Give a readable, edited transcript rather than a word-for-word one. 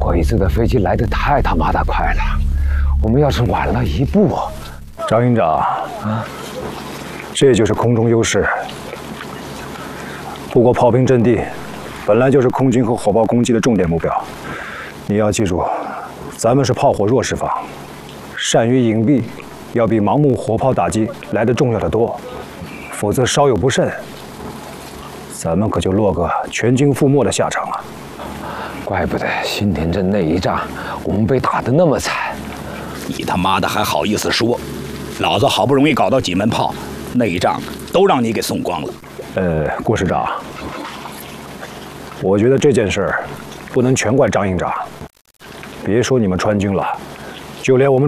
鬼子的飞机来得太他妈的快了，我们要是晚了一步， 张营长啊，这就是空中优势。不过炮兵阵地本来就是空军和火炮攻击的重点目标，你要记住，咱们是炮火弱势方，善于隐蔽，要比盲目火炮打击来得重要的多。否则稍有不慎，咱们可就落个全军覆没的下场啊！ 怪不得新田镇那一仗我们被打得那么惨。 你他妈的还好意思说？老子好不容易搞到几门炮，那一仗都让你给送光了。 郭师长，我觉得这件事儿不能全怪张营长。别说你们川军了，就连我们